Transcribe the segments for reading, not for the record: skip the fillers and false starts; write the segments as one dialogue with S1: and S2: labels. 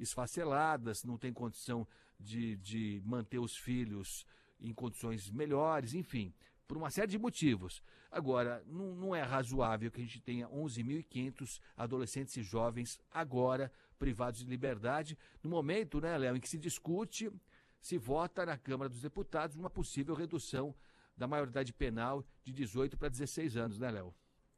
S1: esfaceladas, não têm condição de manter os filhos em condições melhores, enfim, por uma série de motivos. Agora, não é razoável que a gente tenha 11.500 adolescentes e jovens agora privados de liberdade, no momento, né, Léo, em que se discute, se vota na Câmara dos Deputados uma possível redução da maioridade penal de 18 para 16 anos, né, Léo?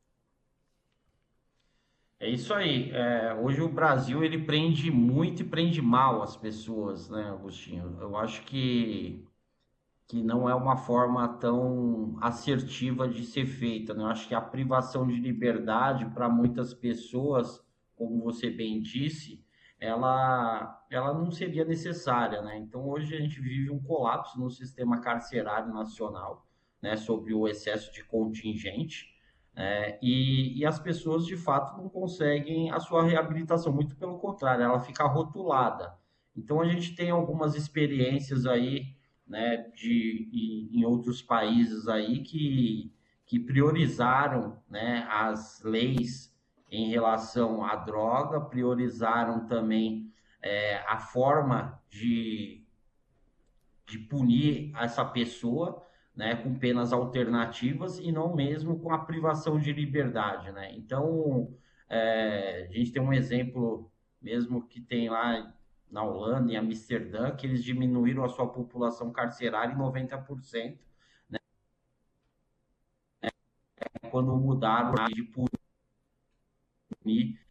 S2: É isso aí. Hoje o Brasil ele prende muito e prende mal as pessoas, né, Agostinho? Eu acho que não é uma forma tão assertiva de ser feita, né? Eu acho que a privação de liberdade para muitas pessoas, como você bem disse, ela não seria necessária, né? Então hoje a gente vive um colapso no sistema carcerário nacional, né? Sobre o excesso de contingente. E as pessoas de fato não conseguem a sua reabilitação, muito pelo contrário, ela fica rotulada. Então a gente tem algumas experiências aí, né, em outros países aí que priorizaram, né, as leis em relação à droga, priorizaram também a forma de punir essa pessoa, né, com penas alternativas e não mesmo com a privação de liberdade, né? Então, a gente tem um exemplo mesmo que tem lá na Holanda, em Amsterdã, que eles diminuíram a sua população carcerária em 90%, quando mudaram de punir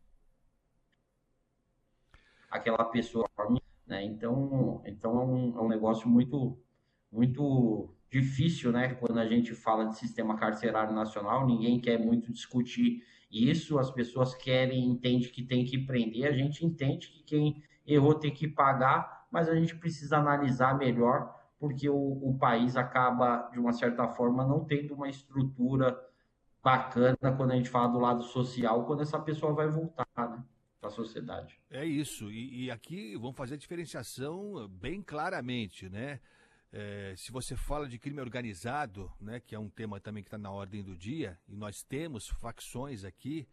S2: aquela pessoa, né? Então é um negócio muito difícil, né? Quando a gente fala de sistema carcerário nacional, ninguém quer muito discutir isso, as pessoas querem, entende que tem que prender, a gente entende que quem errou tem que pagar, mas a gente precisa analisar melhor, porque o país acaba, de uma certa forma, não tendo uma estrutura bacana quando a gente fala do lado social, quando essa pessoa vai voltar, né, para a sociedade.
S1: É isso, e aqui vamos fazer a diferenciação bem claramente, né? Se você fala de crime organizado, né, que é um tema também que está na ordem do dia, e nós temos facções aqui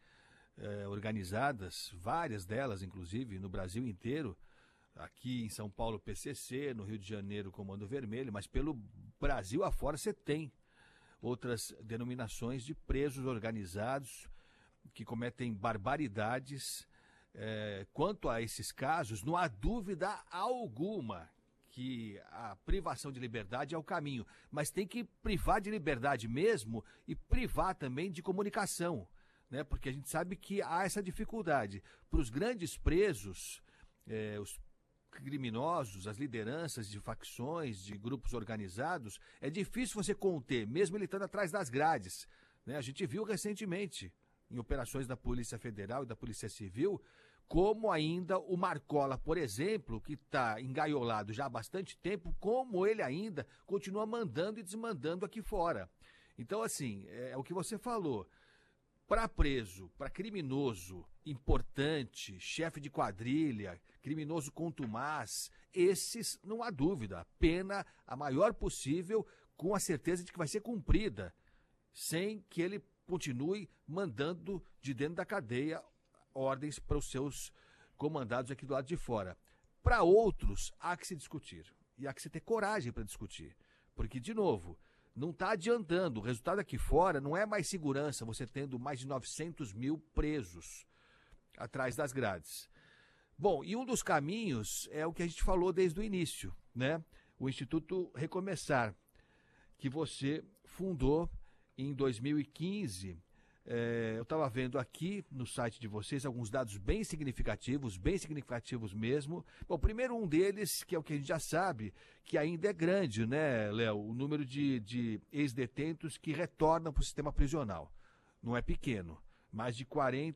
S1: organizadas, várias delas, inclusive, no Brasil inteiro, aqui em São Paulo, PCC, no Rio de Janeiro, Comando Vermelho, mas pelo Brasil afora você tem outras denominações de presos organizados que cometem barbaridades. Quanto a esses casos, não há dúvida alguma que a privação de liberdade é o caminho, mas tem que privar de liberdade mesmo e privar também de comunicação, né? Porque a gente sabe que há essa dificuldade. Para os grandes presos, os criminosos, as lideranças de facções, de grupos organizados, é difícil você conter, mesmo ele estando atrás das grades, né? A gente viu recentemente, em operações da Polícia Federal e da Polícia Civil, como ainda o Marcola, por exemplo, que está engaiolado já há bastante tempo, como ele ainda continua mandando e desmandando aqui fora. Então, assim, é o que você falou. Para preso, para criminoso importante, chefe de quadrilha, criminoso contumaz, esses, não há dúvida, a pena a maior possível, com a certeza de que vai ser cumprida, sem que ele continue mandando de dentro da cadeia ordens para os seus comandados aqui do lado de fora. Para outros, há que se discutir. E há que se ter coragem para discutir. Porque, de novo, não está adiantando. O resultado aqui fora não é mais segurança, você tendo mais de 900 mil presos atrás das grades. Bom, e um dos caminhos é o que a gente falou desde o início, né? O Instituto Recomeçar, que você fundou em 2015. Eu estava vendo aqui no site de vocês alguns dados bem significativos mesmo. Bom, primeiro um deles, que é o que a gente já sabe, que ainda é grande, né, Léo? O número de ex-detentos que retornam para o sistema prisional. Não é pequeno, mais de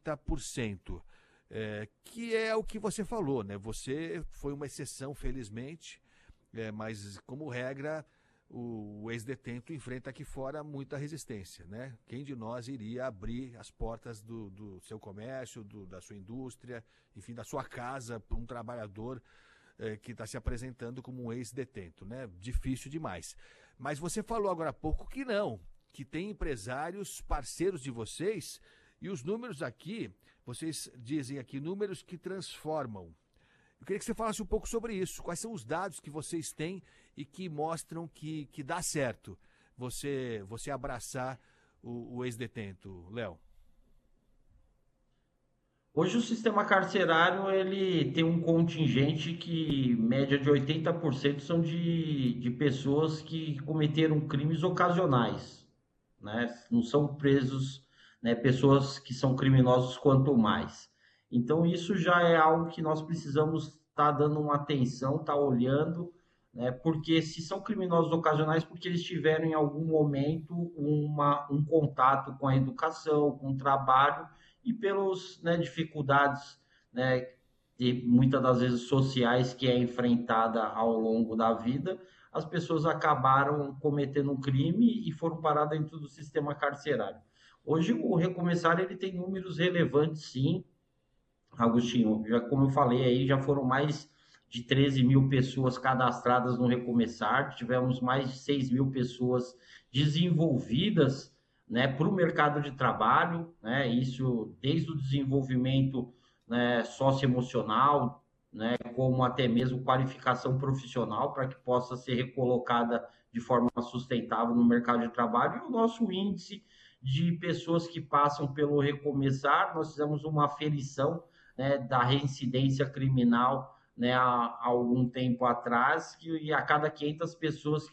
S1: 40%. Que é o que você falou, né? Você foi uma exceção, felizmente, mas como regra o ex-detento enfrenta aqui fora muita resistência, né? Quem de nós iria abrir as portas do seu comércio, da sua indústria, enfim, da sua casa para um trabalhador que está se apresentando como um ex-detento, né? Difícil demais. Mas você falou agora há pouco que não, que tem empresários parceiros de vocês e os números aqui, vocês dizem aqui, números que transformam. Eu queria que você falasse um pouco sobre isso. Quais são os dados que vocês têm e que mostram que dá certo você abraçar o ex-detento, Léo?
S2: Hoje o sistema carcerário ele tem um contingente que média de 80% são de pessoas que cometeram crimes ocasionais, né? Não são presos, né, pessoas que são criminosos quanto mais. Então isso já é algo que nós precisamos estar dando uma atenção, estar olhando, né? Porque se são criminosos ocasionais, porque eles tiveram em algum momento um contato com a educação, com o trabalho e pelas, né, dificuldades, né, e muitas das vezes sociais que é enfrentada ao longo da vida, as pessoas acabaram cometendo um crime e foram paradas dentro do sistema carcerário. Hoje o Recomeçar ele tem números relevantes, sim, Agostinho. Já como eu falei aí, já foram mais de 13 mil pessoas cadastradas no Recomeçar, tivemos mais de 6 mil pessoas desenvolvidas, né, para o mercado de trabalho, né, isso desde o desenvolvimento, né, socioemocional, né, como até mesmo qualificação profissional para que possa ser recolocada de forma sustentável no mercado de trabalho. E o nosso índice de pessoas que passam pelo Recomeçar, nós fizemos uma aferição, né, da reincidência criminal, né, há algum tempo atrás, que a cada 500 pessoas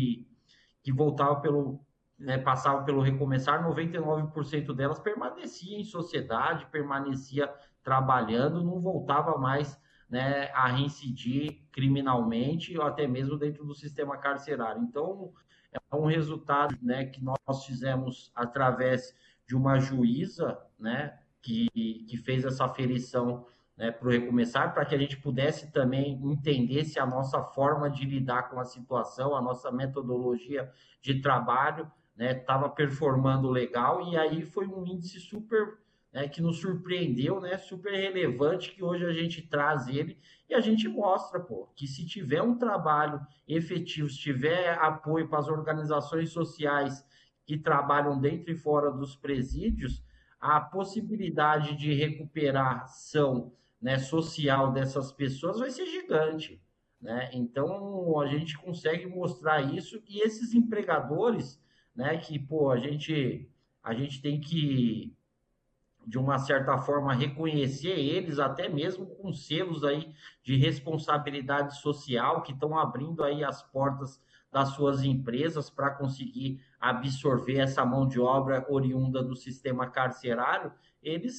S2: que voltavam pelo, né, passavam pelo Recomeçar, 99% delas permanecia em sociedade, permanecia trabalhando, não voltava mais, né, a reincidir criminalmente ou até mesmo dentro do sistema carcerário. Então, é um resultado, né, que nós fizemos através de uma juíza, né, que fez essa aferição, né, para o Recomeçar, para que a gente pudesse também entender se a nossa forma de lidar com a situação, a nossa metodologia de trabalho, né, estava performando legal, e aí foi um índice super, né, que nos surpreendeu, né, super relevante, que hoje a gente traz ele e a gente mostra, pô, que se tiver um trabalho efetivo, se tiver apoio para as organizações sociais que trabalham dentro e fora dos presídios, a possibilidade de recuperação, né, social dessas pessoas vai ser gigante, né? Então a gente consegue mostrar isso e esses empregadores, né, que pô, a gente tem que de uma certa forma reconhecer eles até mesmo com selos aí de responsabilidade social que estão abrindo aí as portas das suas empresas para conseguir absorver essa mão de obra oriunda do sistema carcerário, eles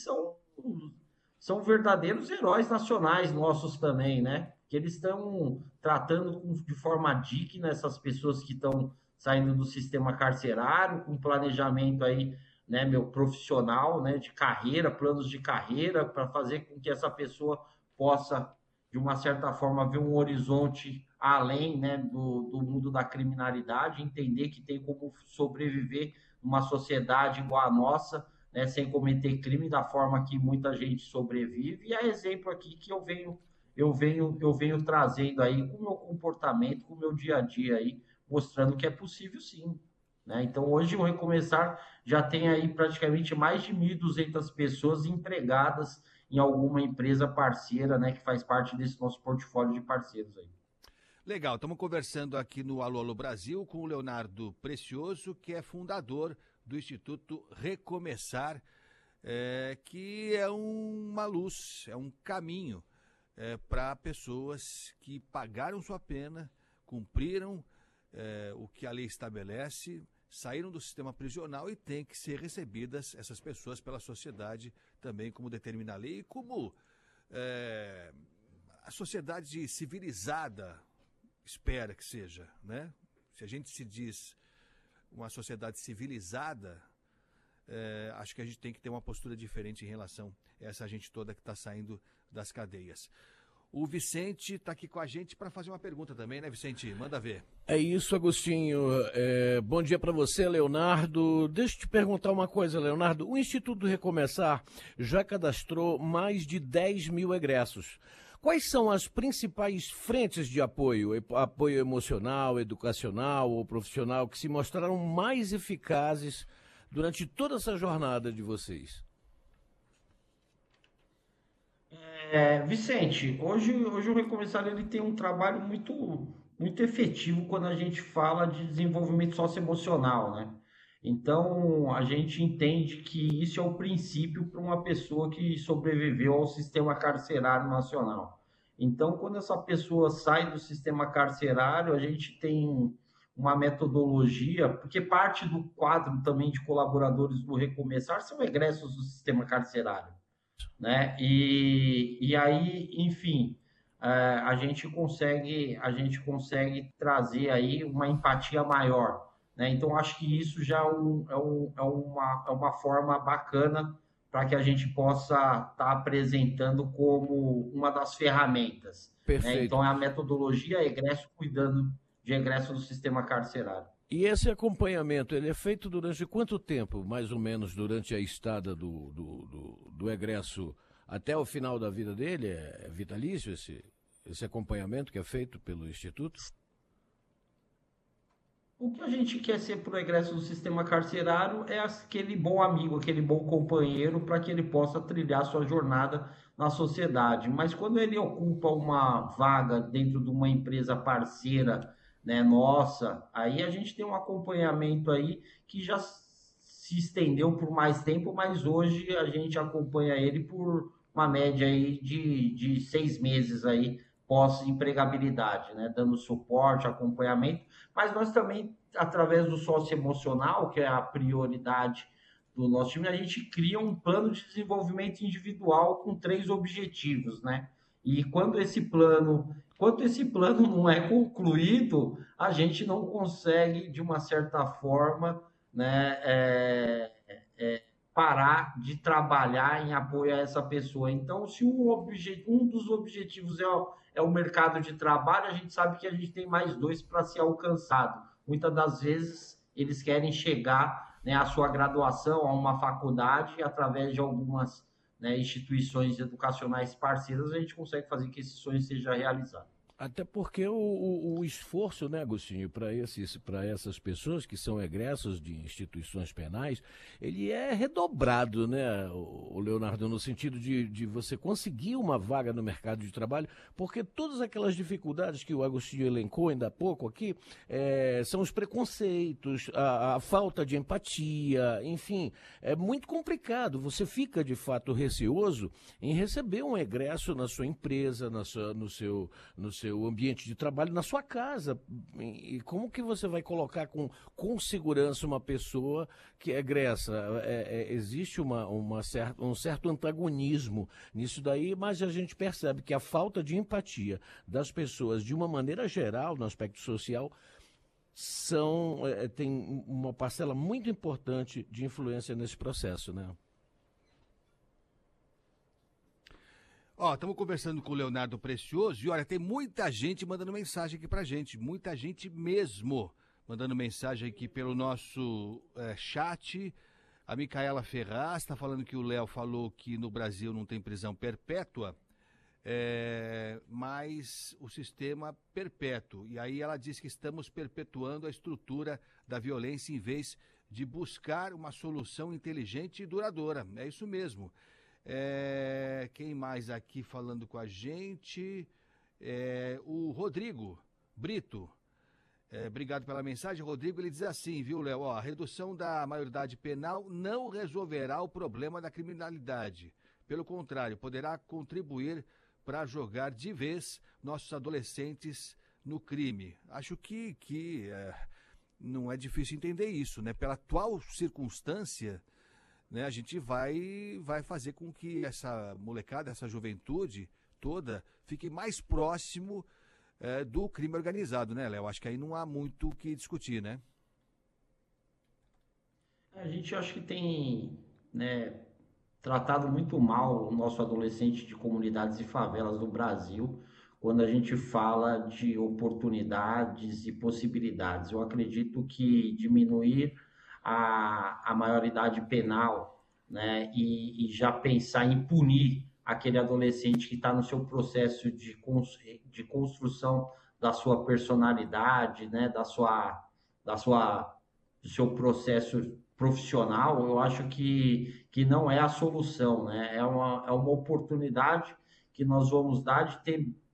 S2: são verdadeiros heróis nacionais nossos também, né? Que eles estão tratando de forma digna essas pessoas que estão saindo do sistema carcerário, com planejamento aí, né, meu profissional, né, de carreira, planos de carreira, para fazer com que essa pessoa possa, de uma certa forma, ver um horizonte além, né, do mundo da criminalidade, entender que tem como sobreviver numa sociedade igual a nossa, né, sem cometer crime da forma que muita gente sobrevive. E é exemplo aqui que eu venho trazendo aí com o meu comportamento, com o meu dia a dia aí, mostrando que é possível sim. Né? Então, hoje o Recomeçar já tem aí praticamente mais de 1.200 pessoas empregadas em alguma empresa parceira, né, que faz parte desse nosso portfólio de parceiros aí.
S1: Legal, estamos conversando aqui no Alô Alô Brasil com o Leonardo Precioso, que é fundador do Instituto Recomeçar, que é uma luz, é um caminho para pessoas que pagaram sua pena, cumpriram o que a lei estabelece, saíram do sistema prisional e têm que ser recebidas essas pessoas pela sociedade também, como determina a lei, e como a sociedade civilizada espera que seja, né? Se a gente se diz uma sociedade civilizada, acho que a gente tem que ter uma postura diferente em relação a essa gente toda que está saindo das cadeias. O Vicente está aqui com a gente para fazer uma pergunta também, né, Vicente? Manda ver.
S3: É isso, Agostinho. Bom dia para você, Leonardo. Deixa eu te perguntar uma coisa, Leonardo. O Instituto Recomeçar já cadastrou mais de 10 mil egressos. Quais são as principais frentes de apoio? Apoio emocional, educacional ou profissional que se mostraram mais eficazes durante toda essa jornada de vocês?
S2: Vicente, hoje o Recomeçar ele tem um trabalho muito efetivo quando a gente fala de desenvolvimento socioemocional, né? Então, a gente entende que isso é o princípio para uma pessoa que sobreviveu ao sistema carcerário nacional. Então, quando essa pessoa sai do sistema carcerário, a gente tem uma metodologia, porque parte do quadro também de colaboradores do Recomeçar são egressos do sistema carcerário, né? E aí, enfim, a gente consegue trazer aí uma empatia maior, né? Então, acho que isso já é uma forma bacana para que a gente possa estar apresentando como uma das ferramentas, né?
S3: Perfeito.
S2: Então, é a metodologia egresso cuidando de egresso do sistema carcerário.
S3: E esse acompanhamento, ele é feito durante quanto tempo, mais ou menos, durante a estada do egresso até o final da vida dele? É vitalício esse acompanhamento que é feito pelo Instituto?
S2: O que a gente quer ser para o egresso do sistema carcerário é aquele bom amigo, aquele bom companheiro para que ele possa trilhar sua jornada na sociedade. Mas quando ele ocupa uma vaga dentro de uma empresa parceira, né, nossa, aí a gente tem um acompanhamento aí que já se estendeu por mais tempo, mas hoje a gente acompanha ele por uma média aí de 6 meses aí pós-empregabilidade, né, dando suporte, acompanhamento, mas nós também, através do socioemocional, que é a prioridade do nosso time, a gente cria um plano de desenvolvimento individual com 3 objetivos, né? E enquanto esse plano não é concluído, a gente não consegue, de uma certa forma, né, parar de trabalhar em apoio a essa pessoa. Então, se um dos objetivos é o mercado de trabalho, a gente sabe que a gente tem mais 2 para ser alcançado. Muitas das vezes, eles querem chegar, né, à sua graduação, a uma faculdade, e através de algumas, né, instituições educacionais parceiras, a gente consegue fazer que esse sonho seja realizado.
S3: Até porque o esforço, né, Agostinho, para essas pessoas que são egressos de instituições penais, ele é redobrado, né, o Leonardo, no sentido de você conseguir uma vaga no mercado de trabalho, porque todas aquelas dificuldades que o Agostinho elencou ainda há pouco aqui, são os preconceitos, a falta de empatia, enfim, é muito complicado. Você fica, de fato, receoso em receber um egresso na sua empresa, no seu ambiente de trabalho, na sua casa. E como que você vai colocar com segurança uma pessoa que é egressa? Existe um certo antagonismo nisso daí, mas a gente percebe que a falta de empatia das pessoas, de uma maneira geral, no aspecto social, tem uma parcela muito importante de influência nesse processo, né?
S1: Ó, estamos conversando com o Leonardo Precioso e olha, tem muita gente mandando mensagem aqui pra gente, muita gente mesmo mandando mensagem aqui pelo nosso chat. A Micaela Ferraz está falando que o Léo falou que no Brasil não tem prisão perpétua, mas o sistema perpétuo. E aí ela diz que estamos perpetuando a estrutura da violência em vez de buscar uma solução inteligente e duradoura. É isso mesmo. Quem mais aqui falando com a gente? O Rodrigo Brito. Obrigado pela mensagem, Rodrigo. Ele diz assim, viu, Léo? A redução da maioridade penal não resolverá o problema da criminalidade. Pelo contrário, poderá contribuir para jogar de vez nossos adolescentes no crime. Acho que não é difícil entender isso, né? Pela atual circunstância, né, a gente vai fazer com que essa molecada, essa juventude toda, fique mais próximo do crime organizado, né, Léo? Acho que aí não há muito o que discutir, né?
S2: A gente acha que tem, né, tratado muito mal o nosso adolescente de comunidades e favelas do Brasil quando a gente fala de oportunidades e possibilidades. Eu acredito que diminuir a maioridade penal, né, e já pensar em punir aquele adolescente que está no seu processo de construção da sua personalidade, né, do seu processo profissional, eu acho que não é a solução, né? É uma oportunidade que nós vamos dar de ter